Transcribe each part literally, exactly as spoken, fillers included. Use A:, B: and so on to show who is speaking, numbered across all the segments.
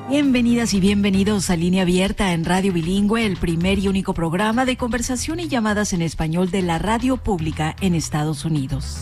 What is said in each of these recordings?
A: Bienvenidas y bienvenidos a Línea Abierta en Radio Bilingüe, el primer y único programa de conversación y llamadas en español de la radio pública en Estados Unidos.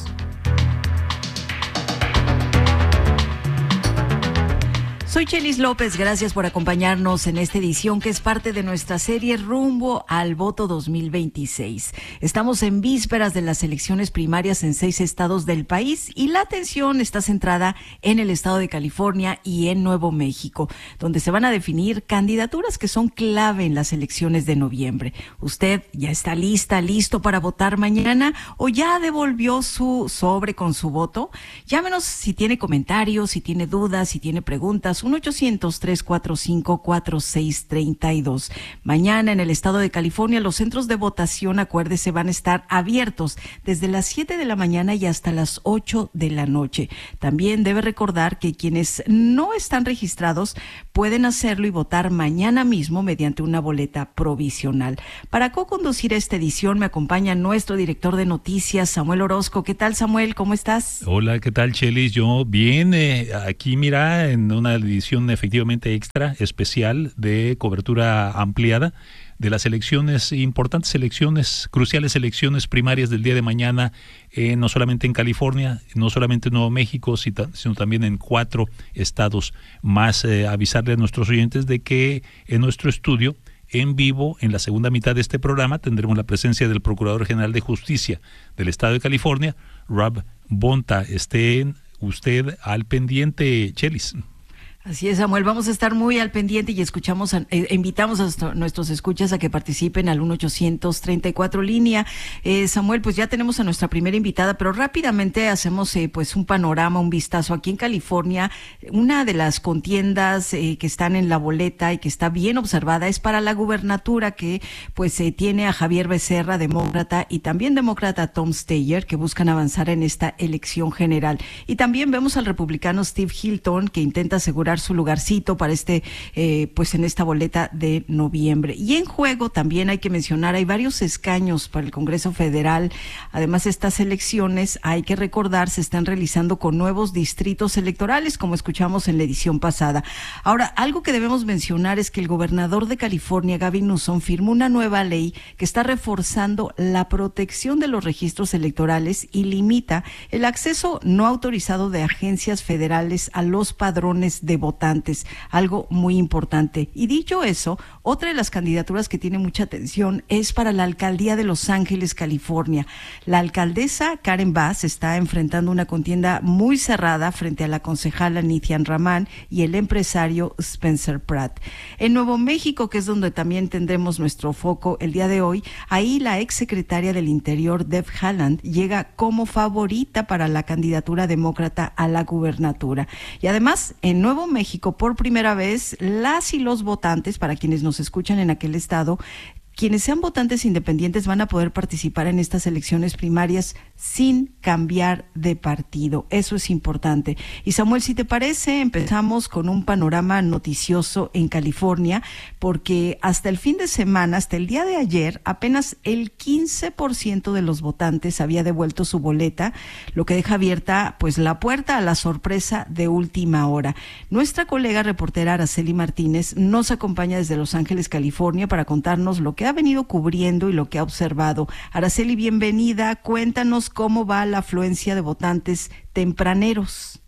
A: Soy Chelis López, gracias por acompañarnos en esta edición que es parte de nuestra serie Rumbo al Voto dos mil veintiséis. Estamos en vísperas de las elecciones primarias en seis estados del país y la atención está centrada en el estado de California y en Nuevo México, donde se van a definir candidaturas que son clave en las elecciones de noviembre. ¿Usted ya está lista, listo para votar mañana o ya devolvió su sobre con su voto? Llámenos si tiene comentarios, si tiene dudas, si tiene preguntas. uno ochocientos, tres cuatro cinco, cuatro seis tres dos. Mañana en el estado de California los centros de votación, acuérdese, van a estar abiertos desde las siete de la mañana y hasta las ocho de la noche. También debe recordar que quienes no están registrados pueden hacerlo y votar mañana mismo mediante una boleta provisional. Para co-conducir esta edición me acompaña nuestro director de noticias, Samuel Orozco. ¿Qué tal, Samuel? ¿Cómo estás?
B: Hola, ¿qué tal, Chelis? Yo bien, eh, aquí mira, en una edición efectivamente extra, especial, de cobertura ampliada de las elecciones, importantes elecciones, cruciales elecciones primarias del día de mañana, eh, no solamente en California, no solamente en Nuevo México, sino también en cuatro estados más. Eh, avisarle a nuestros oyentes de que en nuestro estudio, en vivo, en la segunda mitad de este programa, tendremos la presencia del Procurador General de Justicia del estado de California, Rob Bonta. Esté usted al pendiente, Chelis.
A: Así es, Samuel, vamos a estar muy al pendiente y escuchamos, a, eh, invitamos a nuestros escuchas a que participen al uno ochocientos treinta y cuatro línea. Eh, Samuel, pues ya tenemos a nuestra primera invitada, pero rápidamente hacemos eh, pues un panorama, un vistazo. Aquí en California, una de las contiendas eh, que están en la boleta y que está bien observada es para la gubernatura, que pues eh, tiene a Javier Becerra, demócrata, y también demócrata Tom Steyer, que buscan avanzar en esta elección general. Y también vemos al republicano Steve Hilton, que intenta asegurar su lugarcito para este, eh, pues en esta boleta de noviembre. Y en juego también hay que mencionar, hay varios escaños para el Congreso Federal. Además, estas elecciones, hay que recordar, se están realizando con nuevos distritos electorales, como escuchamos en la edición pasada. Ahora, algo que debemos mencionar es que el gobernador de California, Gavin Newsom, firmó una nueva ley que está reforzando la protección de los registros electorales y limita el acceso no autorizado de agencias federales a los padrones de votantes, algo muy importante. Y dicho eso, otra de las candidaturas que tiene mucha atención es para la alcaldía de Los Ángeles, California. La alcaldesa Karen Bass está enfrentando una contienda muy cerrada frente a la concejala Nithian Raman y el empresario Spencer Pratt. En Nuevo México, que es donde también tendremos nuestro foco el día de hoy, ahí la exsecretaria del Interior, Deb Haaland, llega como favorita para la candidatura demócrata a la gubernatura. Y además, en Nuevo México, México, por primera vez, las y los votantes, para quienes nos escuchan en aquel estado, quienes sean votantes independientes van a poder participar en estas elecciones primarias sin cambiar de partido. Eso es importante. Y Samuel, si te parece, empezamos con un panorama noticioso en California, porque hasta el fin de semana, hasta el día de ayer, apenas el quince por ciento de los votantes había devuelto su boleta, lo que deja abierta pues la puerta a la sorpresa de última hora. Nuestra colega reportera Araceli Martínez nos acompaña desde Los Ángeles, California, para contarnos lo que ha venido cubriendo y lo que ha observado. Araceli, bienvenida. Cuéntanos cómo va la afluencia de votantes tempraneros.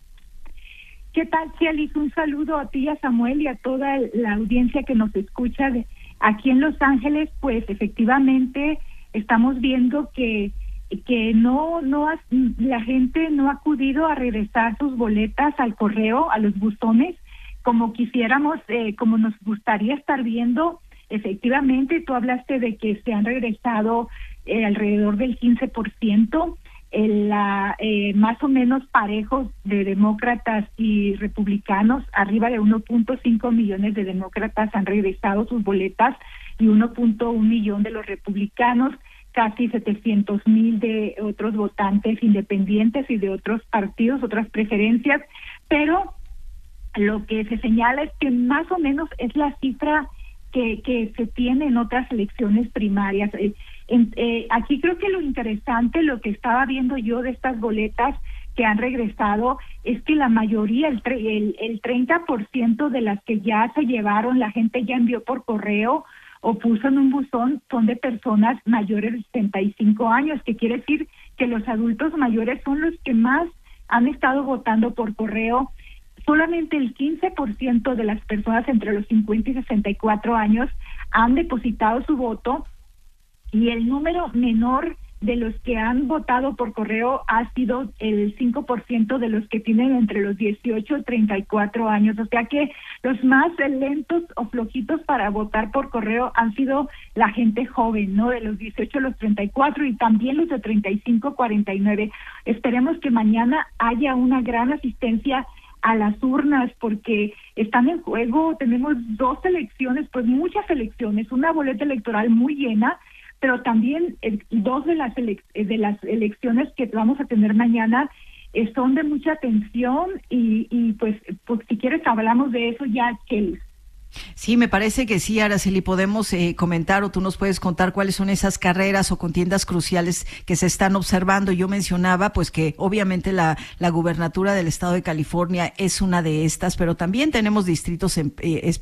C: ¿Qué tal, Chelis? Un saludo a ti, a Samuel y a toda la audiencia que nos escucha de aquí en Los Ángeles. Pues efectivamente estamos viendo que que no no ha, la gente no ha acudido a regresar sus boletas al correo, a los buzones, como quisiéramos, eh, como nos gustaría estar viendo. Efectivamente, tú hablaste de que se han regresado eh, alrededor del quince por ciento, eh, la, eh, más o menos parejos de demócratas y republicanos, arriba de uno punto cinco millones de demócratas han regresado sus boletas y uno punto uno millón de los republicanos, casi setecientos mil de otros votantes independientes y de otros partidos, otras preferencias, pero lo que se señala es que más o menos es la cifra que, que se tiene en otras elecciones primarias. Eh, en, eh, aquí creo que lo interesante, lo que estaba viendo yo de estas boletas, que han regresado, es que la mayoría, el, el, el treinta por ciento de las que ya se llevaron, la gente ya envió por correo o puso en un buzón, son de personas mayores de sesenta y cinco años, que quiere decir que los adultos mayores son los que más han estado votando por correo. Solamente el quince por ciento de las personas entre los cincuenta y sesenta y cuatro años han depositado su voto, y el número menor de los que han votado por correo ha sido el cinco por ciento de los que tienen entre los dieciocho y treinta y cuatro años. O sea que los más lentos o flojitos para votar por correo han sido la gente joven, ¿no? De los dieciocho a los treinta y cuatro, y también los de treinta y cinco a cuarenta y nueve. Esperemos que mañana haya una gran asistencia a las urnas, porque están en juego, tenemos dos elecciones, pues muchas elecciones, una boleta electoral muy llena, pero también eh, dos de las elec- de las elecciones que vamos a tener mañana eh, son de mucha tensión, y, y pues, pues si quieres hablamos de eso ya, Kelly.
A: Sí, me parece que sí, Araceli, podemos eh, comentar, o tú nos puedes contar cuáles son esas carreras o contiendas cruciales que se están observando. Yo mencionaba pues que obviamente la, la gubernatura del estado de California es una de estas, pero también tenemos distritos en, eh,